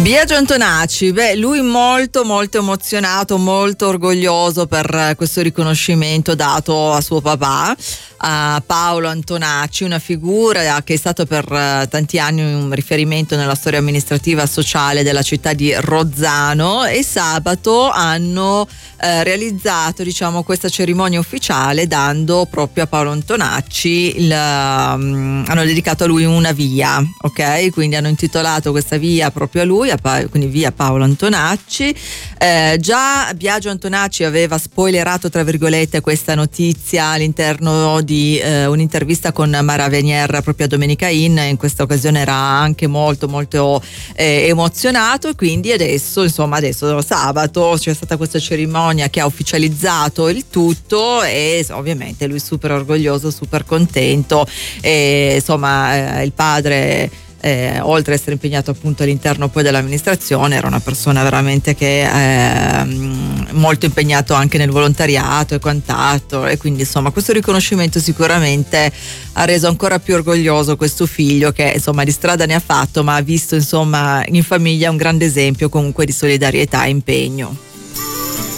Biagio Antonacci, lui molto molto emozionato, molto orgoglioso per questo riconoscimento dato a suo papà, a Paolo Antonacci, una figura che è stato per tanti anni un riferimento nella storia amministrativa e sociale della città di Rozzano, e sabato hanno realizzato, diciamo, questa cerimonia ufficiale dando proprio a Paolo Antonacci hanno dedicato a lui una via, ok? Quindi hanno intitolato questa via proprio a lui, quindi via Paolo Antonacci. Già Biagio Antonacci aveva spoilerato, tra virgolette, questa notizia all'interno di un'intervista con Mara Venier proprio a Domenica in questa occasione era anche molto molto emozionato, e quindi adesso sabato c'è stata questa cerimonia che ha ufficializzato il tutto, e ovviamente lui super orgoglioso, super contento, e il padre, oltre ad essere impegnato appunto all'interno poi dell'amministrazione, era una persona veramente che molto impegnato anche nel volontariato e quant'altro, e quindi questo riconoscimento sicuramente ha reso ancora più orgoglioso questo figlio, che di strada ne ha fatto, ma ha visto in famiglia un grande esempio comunque di solidarietà e impegno.